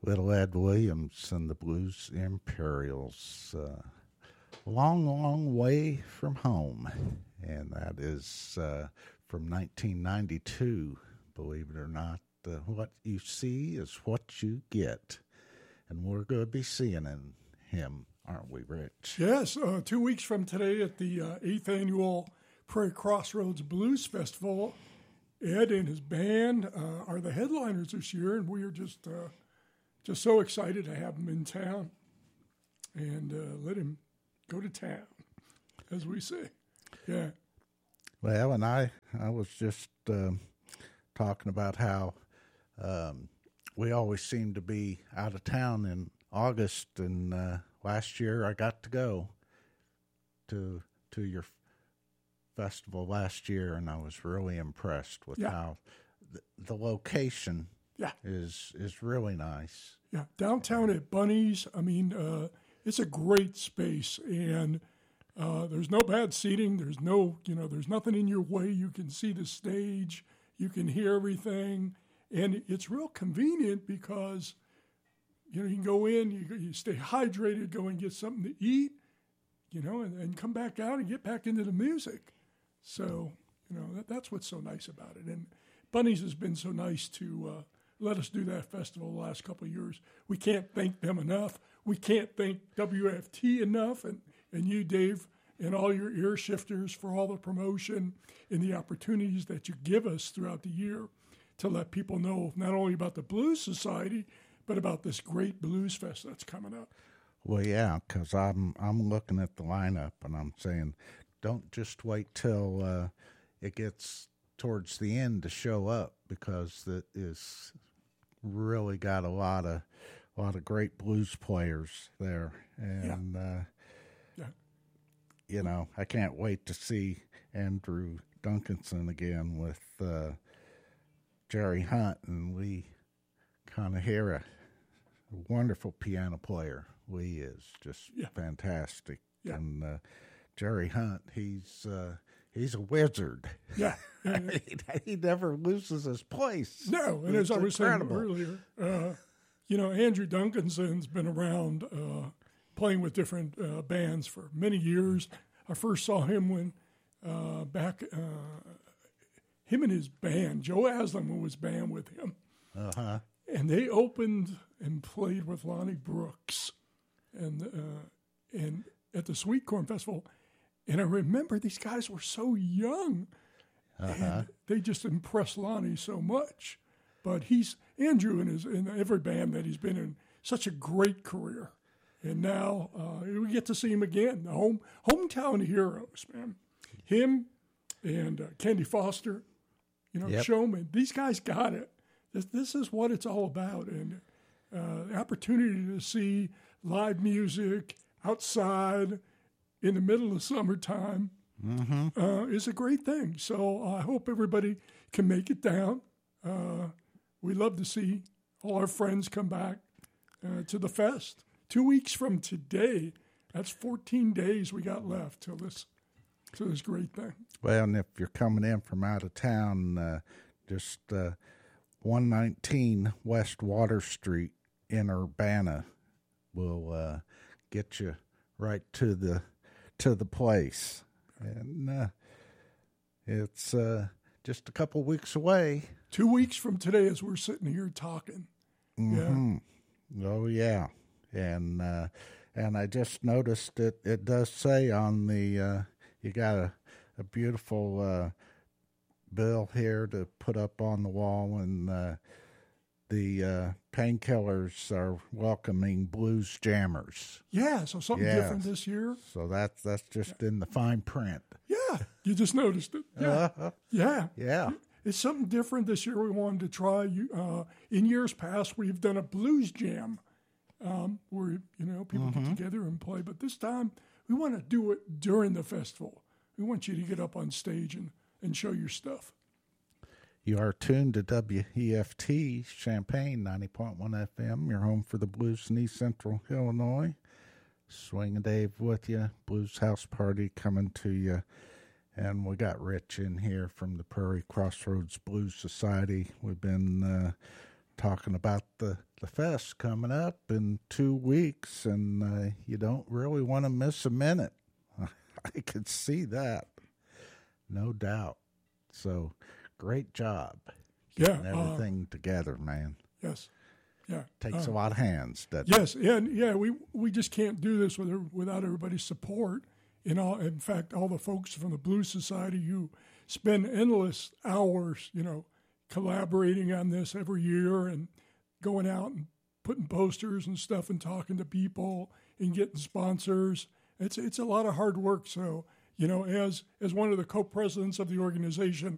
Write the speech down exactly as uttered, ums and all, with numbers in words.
Little Ed Williams and the Blues Imperials. Uh, long, long way from home. And that is uh, from nineteen ninety-two, believe it or not. Uh, what you see is what you get. And we're going to be seeing in him, aren't we, Rich? Yes, uh, two weeks from today at the uh, eighth Annual Prairie Crossroads Blues Festival, Ed and his band uh, are the headliners this year, and we are just uh, just so excited to have him in town and uh, let him go to town, as we say. Yeah. Well, and I, I was just um, talking about how um, we always seem to be out of town in August, and uh, last year I got to go to to your festival last year, and I was really impressed with yeah. how the, the location yeah. is is really nice. Yeah, downtown at Bunny's, I mean, uh, it's a great space, and uh, there's no bad seating. There's no, you know, there's nothing in your way. You can see the stage. You can hear everything, and it's real convenient because, you know, you can go in, you, you stay hydrated, go and get something to eat, you know, and, and come back out and get back into the music. So, you know, that, that's what's so nice about it. And Bunny's has been so nice to uh, let us do that festival the last couple of years. We can't thank them enough. We can't thank W F T enough, and, and you, Dave, and all your ear shifters for all the promotion and the opportunities that you give us throughout the year to let people know not only about the Blues Society, but about this great Blues Fest that's coming up. Well, yeah, because I'm, I'm looking at the lineup, and I'm saying, don't just wait till uh, it gets towards the end to show up, because it is really got a lot of a lot of great blues players there, and yeah. Uh, yeah. you know, I can't wait to see Andrew Duncanson again with uh, Jerry Hunt, and we kind of hear a wonderful piano player. Lee is just yeah. fantastic, yeah. and. Uh, Jerry Hunt, he's uh, he's a wizard. Yeah, I mean, he never loses his place. No, and it's as I was incredible. saying earlier, uh, you know, Andrew Duncanson's been around uh, playing with different uh, bands for many years. I first saw him when uh, back uh, him and his band, Joe Aslan was band with him, uh-huh. and they opened and played with Lonnie Brooks, and uh, and at the Sweet Corn Festival. And I remember these guys were so young, uh-huh. and they just impressed Lonnie so much. But he's, Andrew and his, in every band that he's been in, such a great career. And now uh, we get to see him again, the home hometown heroes, man. Him and uh, Candy Foster, you know, yep. Showman. These guys got it. This, this is what it's all about. And uh, the opportunity to see live music outside, in the middle of summertime, mm-hmm. uh, is a great thing. So I hope everybody can make it down. Uh, we love to see all our friends come back uh, to the fest. Two weeks from today, that's fourteen days we got left till this, till this great thing. Well, and if you're coming in from out of town, uh, just uh, one nineteen West Water Street in Urbana will uh, get you right to the to the place, and uh, it's uh, just a couple weeks away. Two weeks from today, as we're sitting here talking. Mm-hmm. Yeah. Oh yeah, and uh, and I just noticed it. It does say on the uh, you got a a beautiful uh, bill here to put up on the wall, and uh, the uh, Painkillers are welcoming blues jammers. Yeah, so something yeah. different this year. So that's that's just yeah. in the fine print. Yeah, you just noticed it. Yeah, uh-huh. yeah, yeah. It's something different this year. We wanted to try. Uh, in years past, we've done a blues jam, um, where you know people mm-hmm. get together and play. But this time, we want to do it during the festival. We want you to get up on stage and, and show your stuff. You are tuned to W E F T Champaign ninety point one F M, your home for the blues in East Central Illinois. Swing and Dave with you, Blues House Party coming to you. And we got Rich in here from the Prairie Crossroads Blues Society. We've been uh, talking about the, the fest coming up in two weeks, and uh, you don't really want to miss a minute. I could see that, no doubt. So, great job getting yeah, everything uh, together, man. Yes, yeah. Takes uh, a lot of hands. That yes, and yeah, we we just can't do this with, without everybody's support. In all, in fact, all the folks from the Blues Society who spend endless hours, you know, collaborating on this every year and going out and putting posters and stuff and talking to people and getting sponsors. It's it's a lot of hard work. So, you know, as as one of the co-presidents of the organization,